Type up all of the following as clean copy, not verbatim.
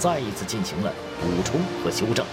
再一次进行了补充和修正。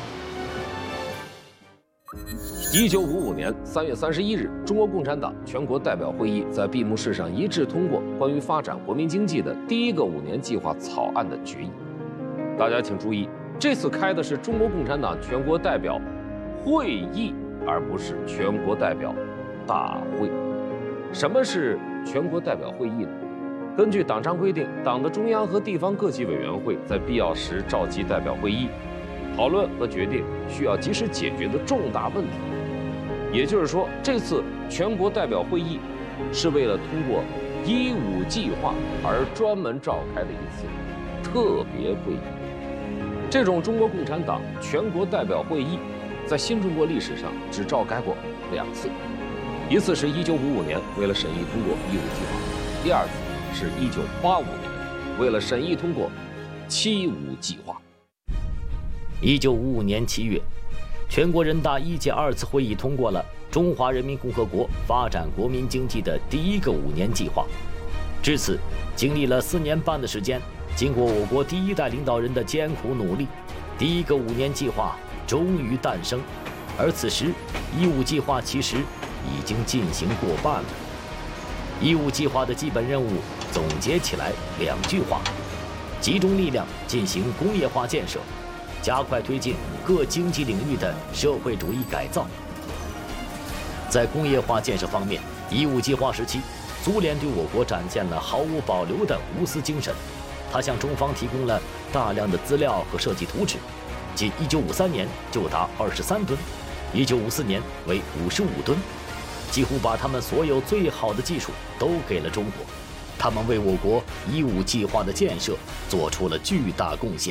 1955年3月31日，中国共产党全国代表会议在闭幕式上一致通过关于发展国民经济的第一个5年计划草案的决议。大家请注意，这次开的是中国共产党全国代表会议，而不是全国代表大会。什么是全国代表会议呢？根据党章规定，党的中央和地方各级委员会在必要时召集代表会议，讨论和决定需要及时解决的重大问题。也就是说，这次全国代表会议是为了通过“15计划”而专门召开的一次特别会议。这种中国共产党全国代表会议，在新中国历史上只召开过2次，一次是1955年为了审议通过“15计划”，第二次是1985年为了审议通过“75计划”。 1955年7月，全国人大1届2次会议通过了中华人民共和国发展国民经济的第一个5年计划。至此，经历了4年半的时间，经过我国第1代领导人的艰苦努力，第一个5年计划终于诞生。而此时，15计划其实已经进行过半了。15计划的基本任务总结起来2句话：集中力量进行工业化建设，加快推进各经济领域的社会主义改造。在工业化建设方面，15计划时期，苏联对我国展现了毫无保留的无私精神。它向中方提供了大量的资料和设计图纸，仅1953年就达23吨，1954年为55吨，几乎把他们所有最好的技术都给了中国。他们为我国15计划的建设做出了巨大贡献。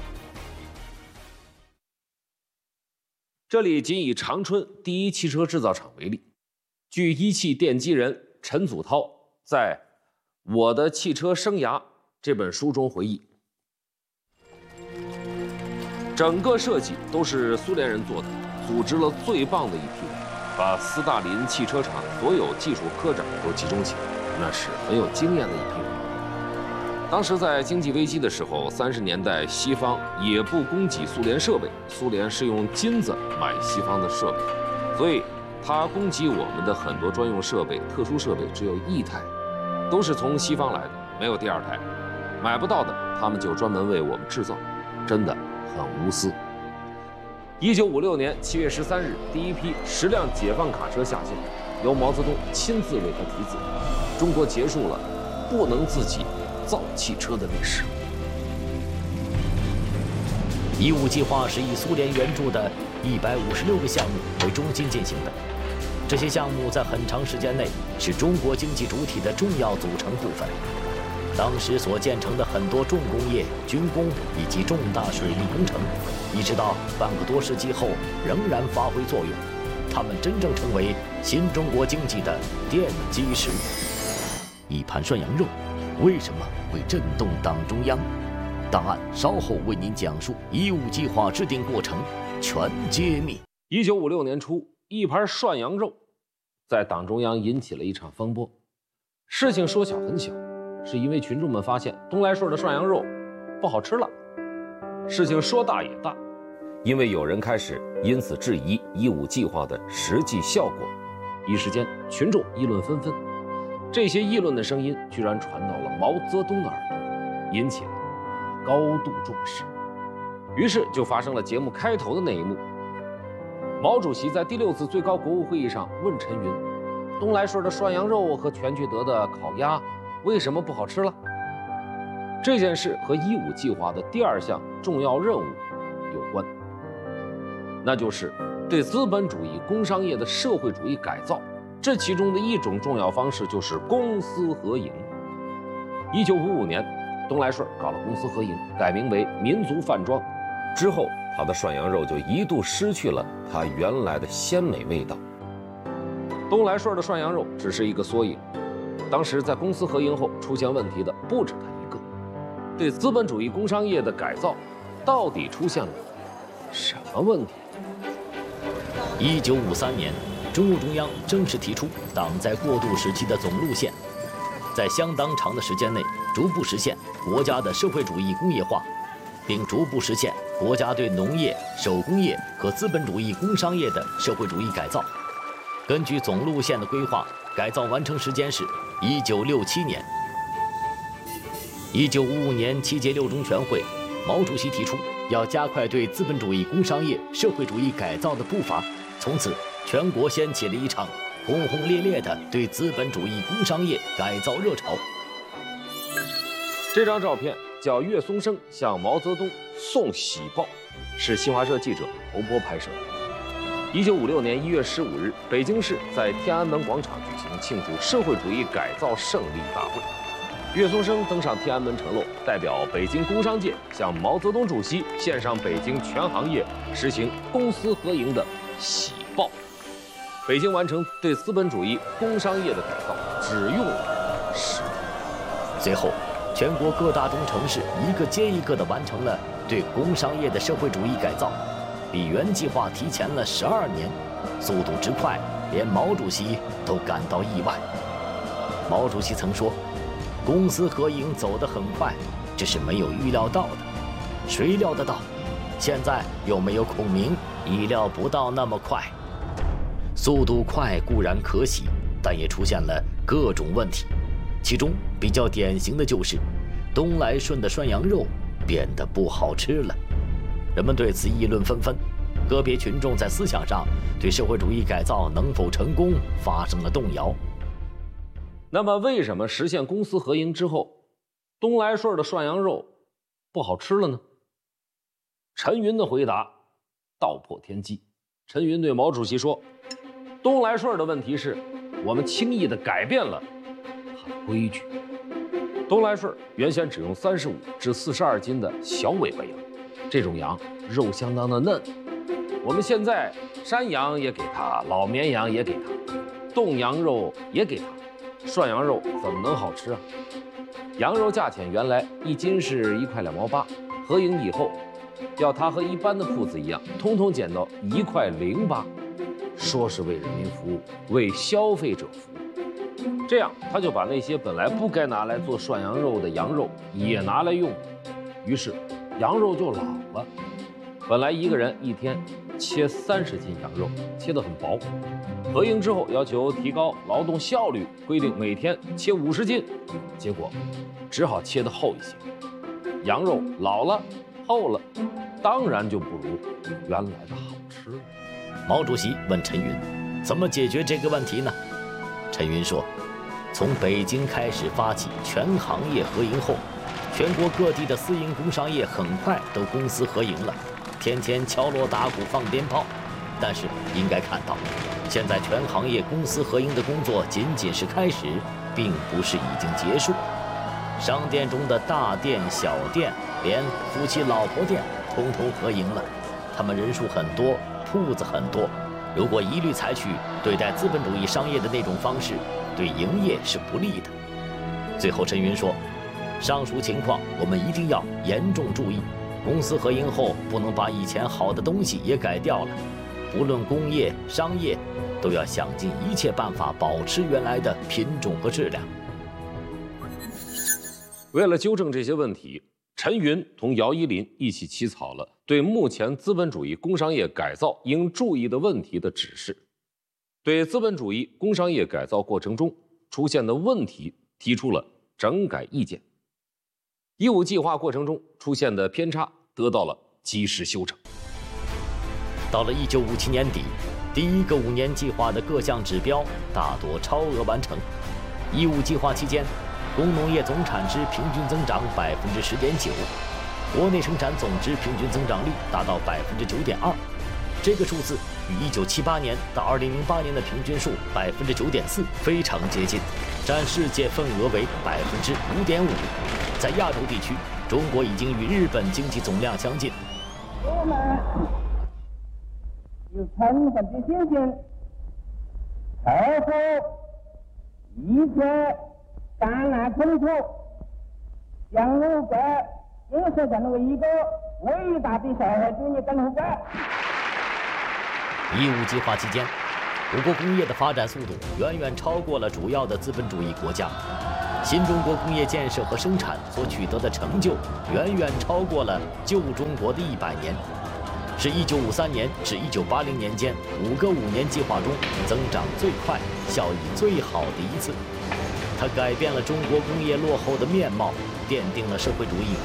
这里仅以长春第一汽车制造厂为例，据一汽奠基人陈祖涛在《我的汽车生涯》这本书中回忆，整个设计都是苏联人做的，组织了最棒的一批人，把斯大林汽车厂所有技术科长都集中起来，那是很有经验的一批人。当时在经济危机的时候，30年代西方也不供给苏联设备，苏联是用金子买西方的设备，所以它供给我们的很多专用设备、特殊设备只有1台，都是从西方来的，没有第2台。买不到的，他们就专门为我们制造，真的很无私。1956年7月13日，第一批10辆解放卡车下线，由毛泽东亲自为他题字，中国结束了不能自己造汽车的历史。 15计划是以苏联援助的156个项目为中心进行的，这些项目在很长时间内是中国经济主体的重要组成部分。当时所建成的很多重工业、军工以及重大水利工程，一直到半个多世纪后仍然发挥作用，它们真正成为新中国经济的奠基石。一盘涮羊肉为什么会震动党中央？档案稍后为您讲述15计划制定过程，全揭秘。 1956年初，一盘涮羊肉在党中央引起了一场风波。事情说小很小，是因为群众们发现东来顺的涮羊肉不好吃了。事情说大也大，因为有人开始因此质疑15计划的实际效果，一时间群众议论纷纷。这些议论的声音居然传到了毛泽东的耳朵里，引起了高度重视。于是就发生了节目开头的那一幕。毛主席在第6次最高国务会议上问陈云，东来顺的涮羊肉和全聚德的烤鸭为什么不好吃了？这件事和15计划的第2项重要任务有关，那就是对资本主义工商业的社会主义改造。这其中的一种重要方式就是公私合营。1955年，东来顺搞了公私合营，改名为民族饭庄。之后，他的涮羊肉就一度失去了它原来的鲜美味道。东来顺的涮羊肉只是一个缩影。当时在公私合营后出现问题的不止他一个。对资本主义工商业的改造，到底出现了什么问题 ？1953年，中共中央正式提出党在过渡时期的总路线，在相当长的时间内逐步实现国家的社会主义工业化。 并逐步实现国家对农业、手工业和资本主义工商业的社会主义改造。根据总路线的规划，改造完成时间是1967年。1955年7届六中全会，毛主席提出要加快对资本主义工商业社会主义改造的步伐，从此全国掀起了一场轰轰烈烈的对资本主义工商业改造热潮。 这张照片叫岳松生向毛泽东送喜报，是新华社记者侯波拍摄的。1956年1月15日，北京市在天安门广场举行庆祝社会主义改造胜利大会。岳松生登上天安门城楼，代表北京工商界向毛泽东主席献上北京全行业实行公私合营的喜报。北京完成对资本主义工商业的改造，只用了10年。 随后，全国各大中城市一个接一个地完成了对工商业的社会主义改造，比原计划提前了12年，速度之快，连毛主席都感到意外。毛主席曾说，公私合营走得很快，这是没有预料到的，谁料得到？现在又没有孔明意料不到那么快。速度快固然可喜，但也出现了各种问题，其中比较典型的就是东来顺的涮羊肉变得不好吃了，人们对此议论纷纷，个别群众在思想上对社会主义改造能否成功发生了动摇。 那么为什么实现公私合营之后，东来顺的涮羊肉不好吃了呢？陈云的回答道破天机。陈云对毛主席说，东来顺的问题是我们轻易地改变了它的规矩。东来顺原先只用35至42斤的小尾巴羊，这种羊肉相当的嫩。我们现在山羊也给它，老绵羊也给它，冻羊肉也给它，涮羊肉怎么能好吃啊？羊肉价钱原来1斤是1块2毛8，合营以后，要它和一般的铺子一样，通通减到1块08，说是为人民服务，为消费者服务。这样，他就把那些本来不该拿来做涮羊肉的羊肉也拿来用，于是羊肉就老了。本来一个人一天切30斤羊肉，切得很薄。合营之后要求提高劳动效率，规定每天切50斤，结果只好切得厚一些。羊肉老了厚了，当然就不如原来的好吃了。 毛主席问陈云，怎么解决这个问题呢？陈云说，从北京开始发起全行业合营后，全国各地的私营工商业很快都公私合营了，天天敲锣打鼓放鞭炮。但是应该看到，现在全行业公私合营的工作仅仅是开始，并不是已经结束。商店中的大店、小店，连夫妻老婆店通通合营了，他们人数很多，铺子很多。如果一律采取对待资本主义商业的那种方式，对营业是不利的。最后陈云说，上述情况我们一定要严重注意，公私合营后不能把以前好的东西也改掉了，不论工业、商业，都要想尽一切办法保持原来的品种和质量。 为了纠正这些问题，陈云同姚依林一起起草了对目前资本主义工商业改造应注意的问题的指示，对资本主义工商业改造过程中出现的问题提出了整改意见。15计划过程中出现的偏差得到了及时修正。 到了1957年底，第一个5年计划的各项指标大多超额完成。15计划期间，工农业总产值平均增长10.9%，国内生产总值平均增长率达到9.2%，这个数字与1978年到2008年的平均数9.4%非常接近，占世界份额为5.5%。在亚洲地区，中国已经与日本经济总量相近。 我们有充分的信心，克服一切艰难困苦，将我国建设成为一个伟大的社会主义共和国。 15计划期间，我国工业的发展速度远远超过了主要的资本主义国家。 新中国工业建设和生产所取得的成就，远远超过了旧中国的100年，是1953年至1980年间5个5年计划中增长最快、效益最好的一次。它改变了中国工业落后的面貌，奠定了社会主义